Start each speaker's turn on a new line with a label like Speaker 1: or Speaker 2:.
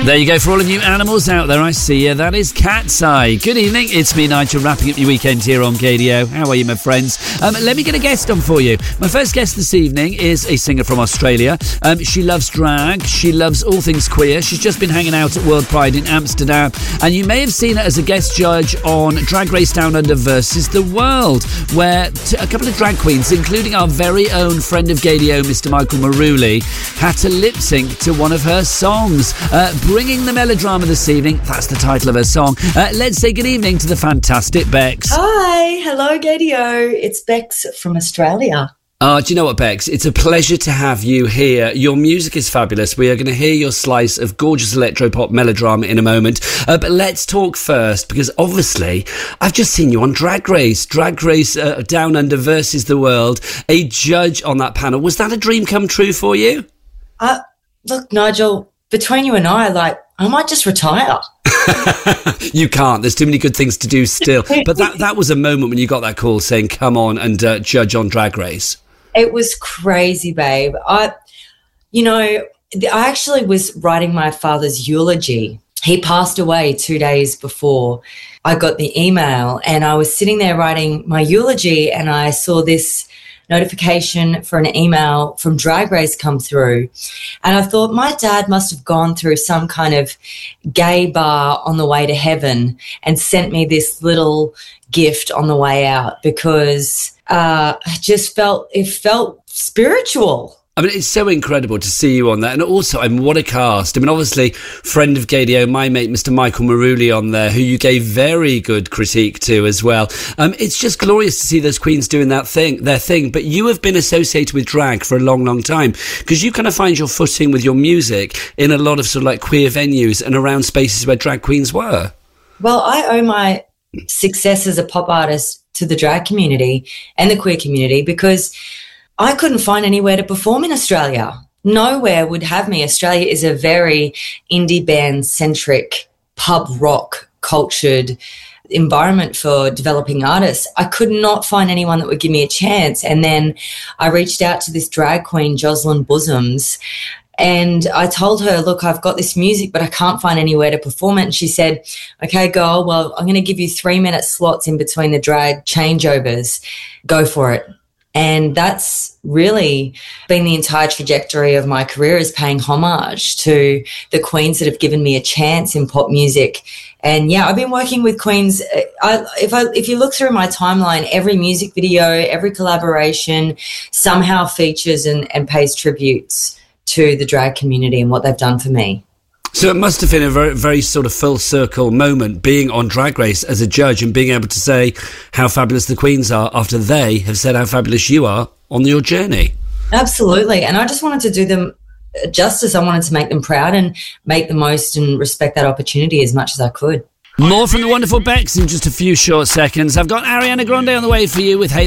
Speaker 1: There you go for all of you animals out there. I see you. That is Cat's Eye. Good evening. It's me, Nigel, wrapping up your weekend here on KDO. How are you, my friends? Let me get a guest on for you. My first guest this evening is a singer from Australia. She loves drag. She loves all things queer. She's just been hanging out at World Pride in Amsterdam. And you may have seen her as a guest judge on Drag Race Down Under versus the World, where a couple of drag queens, including our very own friend of KDO, Mr. Michael Maruli, had to lip sync to one of her songs. Bringing the melodrama this evening, that's the title of her song. Let's say good evening to the fantastic Bex.
Speaker 2: Hi, hello KDO. It's Bex from Australia.
Speaker 1: Do you know what, Bex? It's a pleasure to have you here. Your music is fabulous. We are going to hear your slice of gorgeous electropop melodrama in a moment. But let's talk first, because obviously I've just seen you on Drag Race Down Under versus the World, a judge on that panel. Was that a dream come true for you?
Speaker 2: Look, Nigel, between you and I might just retire.
Speaker 1: You can't. There's too many good things to do still. But that was a moment when you got that call saying, come on and judge on Drag Race.
Speaker 2: It was crazy, babe. I actually was writing my father's eulogy. He passed away 2 days before I got the email, and I was sitting there writing my eulogy, and I saw this notification for an email from Drag Race come through. And I thought my dad must have gone through some kind of gay bar on the way to heaven and sent me this little gift on the way out, because it felt spiritual.
Speaker 1: I mean, it's so incredible to see you on that. And also, what a cast. I mean, obviously, friend of KDO, my mate, Mr. Michael Maruli on there, who you gave very good critique to as well. It's just glorious to see those queens doing their thing. But you have been associated with drag for a long, long time, because you kind of find your footing with your music in a lot of sort of like queer venues and around spaces where drag queens were.
Speaker 2: Well, I owe my success as a pop artist to the drag community and the queer community, because I couldn't find anywhere to perform in Australia. Nowhere would have me. Australia is a very indie band-centric, pub rock cultured environment for developing artists. I could not find anyone that would give me a chance. And then I reached out to this drag queen, Jocelyn Bosoms, and I told her, look, I've got this music, but I can't find anywhere to perform it. And she said, okay, girl, well, I'm going to give you 3-minute slots in between the drag changeovers. Go for it. And that's really been the entire trajectory of my career, is paying homage to the queens that have given me a chance in pop music. And yeah, I've been working with queens. If you look through my timeline, every music video, every collaboration somehow features and pays tributes to the drag community and what they've done for me.
Speaker 1: So it must have been a very, very sort of full circle moment being on Drag Race as a judge and being able to say how fabulous the queens are after they have said how fabulous you are on your journey.
Speaker 2: Absolutely. And I just wanted to do them justice. I wanted to make them proud and make the most and respect that opportunity as much as I could.
Speaker 1: More from the wonderful Bex in just a few short seconds. I've got Ariana Grande on the way for you with Hate